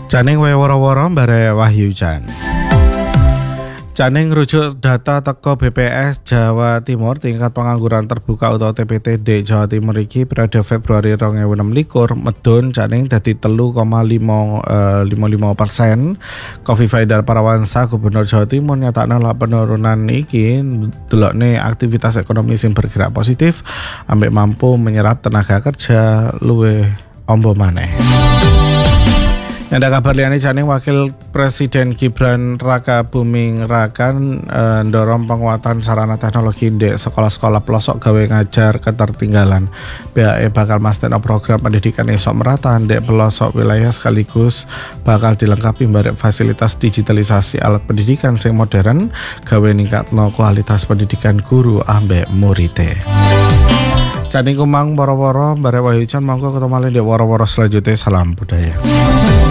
Janing woro-woro bare Wahyu Jan. Janing rujuk data teko BPS Jawa Timur, tingkat pengangguran terbuka atau TPTD Jawa Timur iki periode Februari 2026 medun janing dadi 3,55%. Kofifa Indar Parawansa Gubernur Jawa Timur nyatakna lah penurunan iki delokne aktivitas ekonomi sing bergerak positif ambek mampu menyerap tenaga kerja luwih ombo maneh. Ada kabar liane janing Wakil Presiden Gibran Raka Buming Raka ndorong penguatan sarana teknologi di sekolah-sekolah pelosok gawe ngajar ketertinggalan. BAE bakal masteno program pendidikan esok merata di pelosok wilayah sekaligus bakal dilengkapi barek fasilitas digitalisasi alat pendidikan sing modern gawe ningkatno kualitas pendidikan guru ambek murite. Janing kumang woro-woro bare Wahyu Jan monggo ketemu di woro-woro selanjutnya. Salam budaya.